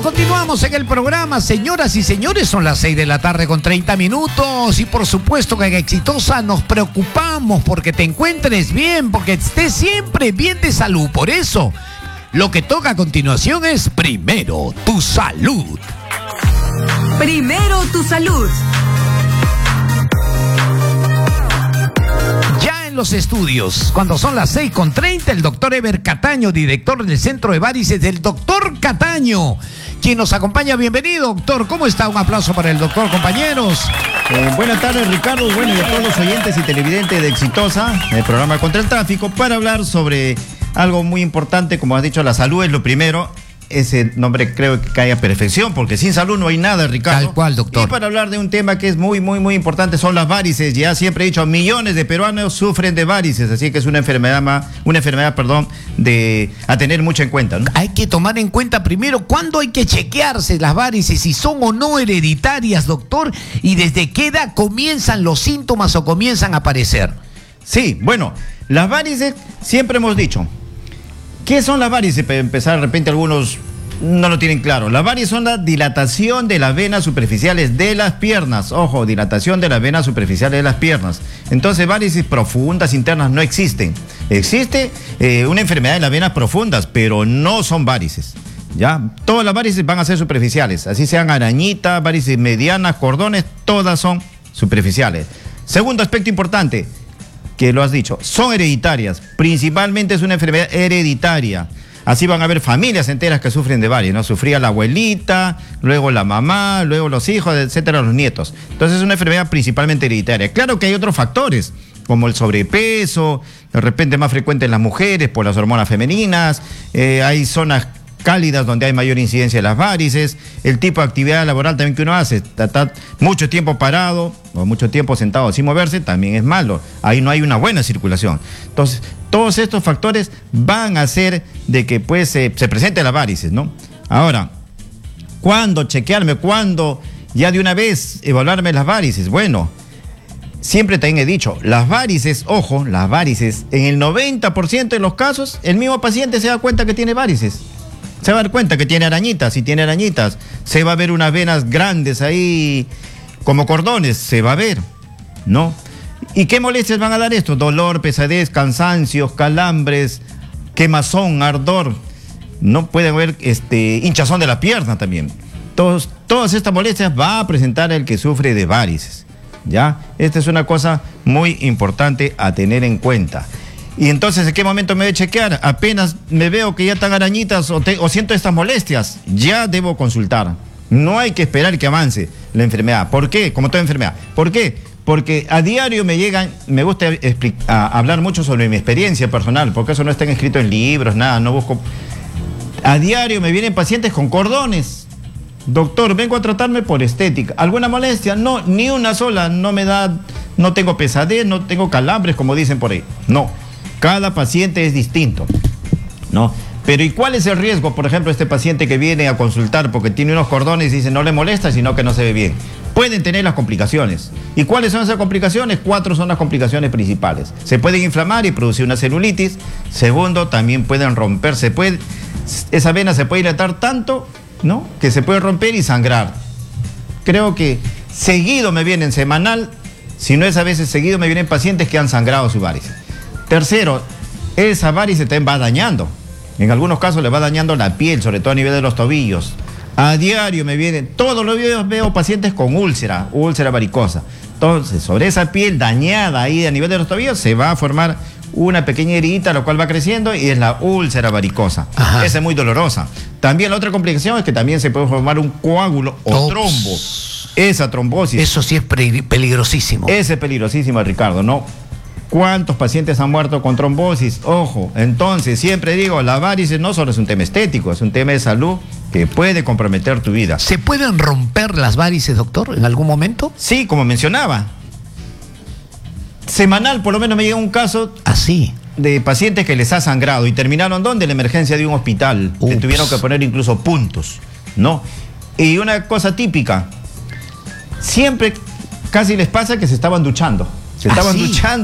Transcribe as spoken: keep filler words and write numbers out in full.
Continuamos en el programa, señoras y señores, son las seis de la tarde con treinta minutos y por supuesto que en Exitosa nos preocupamos porque te encuentres bien, porque estés siempre bien de salud. Por eso, lo que toca a continuación es primero tu salud. Primero tu salud. En los estudios, cuando son las seis con treinta, el doctor Eber Cataño, director del Centro de Varices del doctor Cataño, quien nos acompaña. Bienvenido, doctor. ¿Cómo está? Un aplauso para el doctor, compañeros. Eh, buenas tardes, Ricardo. Bueno, y a todos los oyentes y televidentes de Exitosa, el programa Contra el Tráfico, para hablar sobre algo muy importante. Como has dicho, la salud es lo primero. Ese nombre creo que cae a perfección, porque sin salud no hay nada, Ricardo. Tal cual, doctor. Y para hablar de un tema que es muy, muy, muy importante, son las varices. Ya siempre he dicho, millones de peruanos sufren de varices, así que es una enfermedad, más, una enfermedad, perdón, de a tener mucho en cuenta, ¿no? Hay que tomar en cuenta primero cuándo hay que chequearse las varices, si son o no hereditarias, doctor, y desde qué edad comienzan los síntomas o comienzan a aparecer. Sí, bueno, las varices siempre hemos dicho. ¿Qué son las varices? Para empezar, de repente algunos no lo tienen claro. Las varices son la dilatación de las venas superficiales de las piernas. Ojo, dilatación de las venas superficiales de las piernas. Entonces, varices profundas, internas, no existen. Existe eh, una enfermedad de las venas profundas, pero no son varices. ¿Ya? Todas las varices van a ser superficiales. Así sean arañitas, varices medianas, cordones, todas son superficiales. Segundo aspecto importante, que lo has dicho, son hereditarias. Principalmente es una enfermedad hereditaria. Así van a haber familias enteras que sufren de varices, ¿no? Sufría la abuelita, luego la mamá, luego los hijos, etcétera, los nietos. Entonces es una enfermedad principalmente hereditaria. Claro que hay otros factores, como el sobrepeso, de repente más frecuente en las mujeres por las hormonas femeninas, eh, hay zonas cálidas donde hay mayor incidencia de las varices, el tipo de actividad laboral también que uno hace, está mucho tiempo parado o mucho tiempo sentado sin moverse, también es malo, ahí no hay una buena circulación. Entonces, todos estos factores van a hacer de que pues se, se presenten las varices, ¿no? Ahora, ¿cuándo chequearme? ¿Cuándo ya de una vez evaluarme las varices? Bueno, siempre también he dicho, las varices, ojo, las varices, en el noventa por ciento de los casos, el mismo paciente se da cuenta que tiene varices. Se va a dar cuenta que tiene arañitas, si tiene arañitas, se va a ver unas venas grandes ahí, como cordones, se va a ver, ¿no? ¿Y qué molestias van a dar esto? Dolor, pesadez, cansancios, calambres, quemazón, ardor, no pueden haber este, hinchazón de la pierna también. Todos, todas estas molestias va a presentar el que sufre de varices, ¿ya? Esta es una cosa muy importante a tener en cuenta. Y entonces, ¿en qué momento me voy a chequear? Apenas me veo que ya están arañitas o, te, o siento estas molestias, ya debo consultar. No hay que esperar que avance la enfermedad. ¿Por qué? Como toda enfermedad. ¿Por qué? Porque a diario me llegan, me gusta a hablar mucho sobre mi experiencia personal, porque eso no está escrito en libros, nada, no busco. A diario me vienen pacientes con cordones. Doctor, vengo a tratarme por estética. ¿Alguna molestia? No, ni una sola. No me da, no tengo pesadez, no tengo calambres, como dicen por ahí. No. Cada paciente es distinto, ¿no? Pero ¿y cuál es el riesgo? Por ejemplo, este paciente que viene a consultar porque tiene unos cordones y dice no le molesta, sino que no se ve bien. Pueden tener las complicaciones. ¿Y cuáles son esas complicaciones? Cuatro son las complicaciones principales. Se pueden inflamar y producir una celulitis. Segundo, también pueden romperse. Puede, esa vena se puede dilatar tanto, ¿no? Que se puede romper y sangrar. Creo que seguido me vienen semanal, si no es a veces seguido, me vienen pacientes que han sangrado su varices. Tercero, esa varice también va dañando. En algunos casos le va dañando la piel, sobre todo a nivel de los tobillos. A diario me vienen, todos los días veo pacientes con úlcera, úlcera varicosa. Entonces, sobre esa piel dañada ahí a nivel de los tobillos, se va a formar una pequeña heridita, lo cual va creciendo y es la úlcera varicosa. Ajá. Esa es muy dolorosa. También la otra complicación es que también se puede formar un coágulo o Ops. trombo. Esa trombosis. Eso sí es peligrosísimo. Ese es peligrosísimo, Ricardo, ¿no? ¿Cuántos pacientes han muerto con trombosis? Ojo, entonces siempre digo, la varices no solo es un tema estético, es un tema de salud que puede comprometer tu vida. ¿Se pueden romper las varices, doctor, en algún momento? Sí, como mencionaba. Semanal, por lo menos me llega un caso así de pacientes que les ha sangrado y terminaron ¿dónde? En la emergencia de un hospital. Le tuvieron que poner incluso puntos, ¿no? Y una cosa típica, siempre casi les pasa que se estaban duchando. Se estaban ¿Ah, sí? duchando.